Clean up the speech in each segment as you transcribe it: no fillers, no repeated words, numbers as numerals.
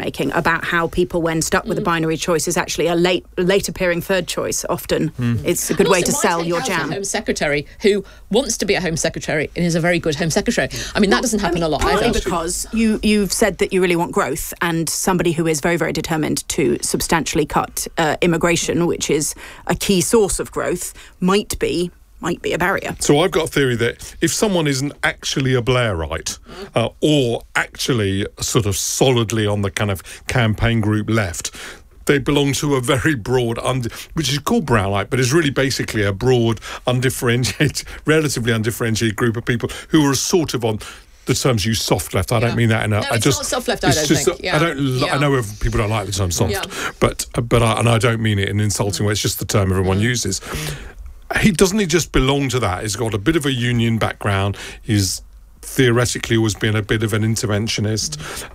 making about how people, when stuck with a binary choice, is actually a late appearing third choice. Often, it's a good way to sell your jam. A Home Secretary who wants to be a Home Secretary and is a very good Home Secretary. I mean, that doesn't happen a lot. Partly because you've said that you really want growth, and somebody who is very, very determined to substantially cut immigration, which is a key source of growth, might be a barrier. So I've got a theory that if someone isn't actually a Blairite or actually sort of solidly on the kind of campaign group left, they belong to a very broad, which is called Brownite, but is really basically a broad, relatively undifferentiated group of people who are sort of on the terms used soft left. I don't mean that in a. No, it's not soft left. I don't think. I know people don't like the term soft, but I don't mean it in an insulting way. It's just the term everyone uses. He just belong to that. He's got a bit of a union background. He's theoretically always been a bit of an interventionist.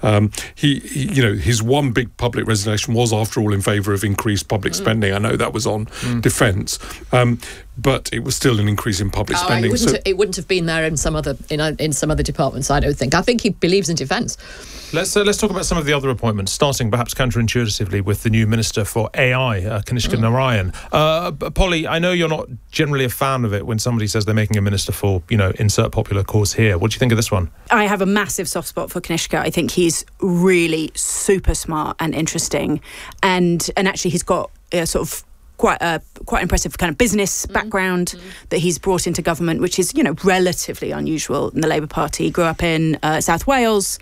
His one big public resignation was, after all, in favour of increased public spending. I know that was on defence, but it was still an increase in public spending. It wouldn't have been there in some other departments. I don't think. I think he believes in defence. Let's talk about some of the other appointments, starting perhaps counterintuitively with the new Minister for AI, Kanishka Narayan. Polly, I know you're not generally a fan of it when somebody says they're making a minister for, insert popular cause here. What do you think of this one? I have a massive soft spot for Kanishka. I think he's really super smart and interesting, and actually he's got sort of quite impressive kind of business background that he's brought into government, which is, relatively unusual in the Labour Party. He grew up in South Wales,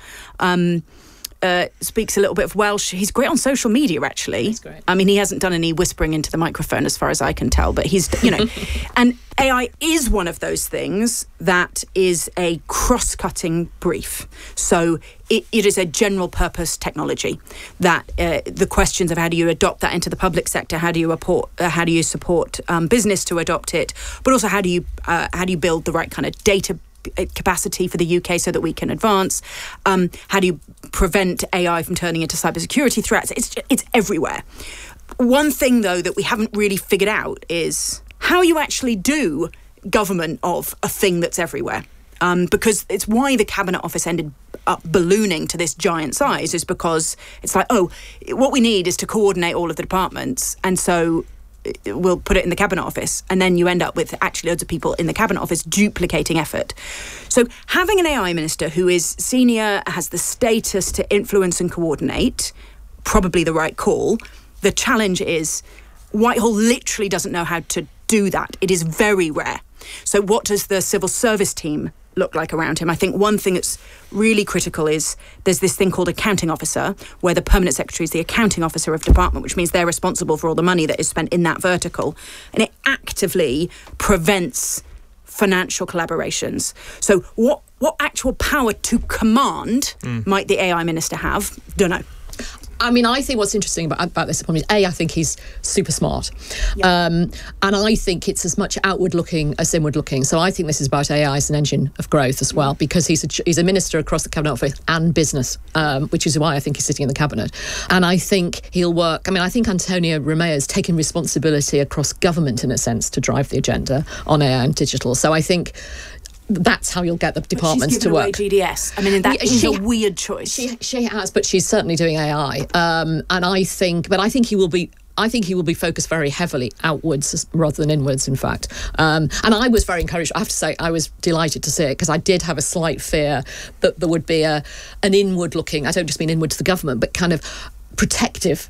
speaks a little bit of Welsh. He's great on social media, actually. He's great. I mean, he hasn't done any whispering into the microphone as far as I can tell, but he's, and AI is one of those things that is a cross-cutting brief. So it is a general purpose technology that the questions of how do you adopt that into the public sector, how do you support business to adopt it, but also how do you build the right kind of data capacity for the UK so that we can advance? How do you prevent AI from turning into cybersecurity threats? It's everywhere. One thing, though, that we haven't really figured out is how you actually do government of a thing that's everywhere. Because it's why the Cabinet Office ended up ballooning to this giant size, is because it's like, what we need is to coordinate all of the departments, and so we'll put it in the Cabinet Office, and then you end up with actually loads of people in the Cabinet Office duplicating effort. So having an AI minister who is senior, has the status to influence and coordinate, probably the right call. The challenge is Whitehall literally doesn't know how to do that. It is very rare. So what does the civil service team look like around him? I think one thing that's really critical is there's this thing called accounting officer, where the permanent secretary is the accounting officer of department, which means they're responsible for all the money that is spent in that vertical. And it actively prevents financial collaborations. So what actual power to command might the AI minister have? Don't know. I mean, I think what's interesting about this appointment is, I think he's super smart. And I think it's as much outward-looking as inward-looking. So I think this is about AI as an engine of growth as well, because he's a minister across the Cabinet Office and business, which is why I think he's sitting in the Cabinet. And I think he'll work. I mean, I think Antonio Romeo has taken responsibility across government, in a sense, to drive the agenda on AI and digital. So I think that's how you'll get the departments to work. She's given away GDS. I mean, that is a weird choice. She has, but she's certainly doing AI. And I think he will be. I think he will be focused very heavily outwards rather than inwards, in fact. And I was very encouraged. I have to say, I was delighted to see it, because I did have a slight fear that there would be an inward-looking, I don't just mean inward to the government, but kind of protective,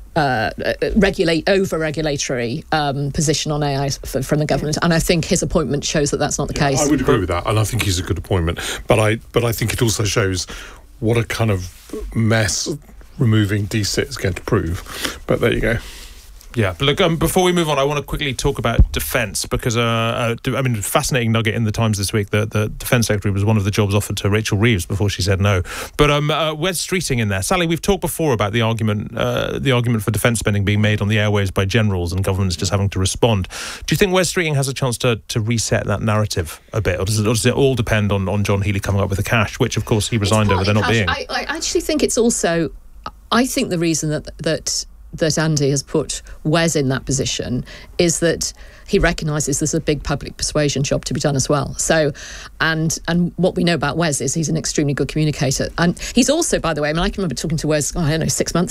over-regulatory position on AI from the government, and I think his appointment shows that that's not the case. I would agree with that, and I think he's a good appointment. But I think it also shows what a kind of mess removing DSIT is going to prove. But there you go. Yeah, but look, before we move on, I want to quickly talk about defence, because, fascinating nugget in the Times this week. The Defence Secretary was one of the jobs offered to Rachel Reeves before she said no. But Wes Streeting in there. Sally, we've talked before about the argument for defence spending being made on the airwaves by generals and governments just having to respond. Do you think Wes Streeting has a chance to reset that narrative a bit, or does it all depend on John Healey coming up with the cash, which, of course, he resigned over there not being? I actually think it's also... I think the reason that Andy has put Wes in that position is that he recognises there's a big public persuasion job to be done as well. So, and what we know about Wes is he's an extremely good communicator. And he's also, by the way, I can remember talking to Wes, 6 months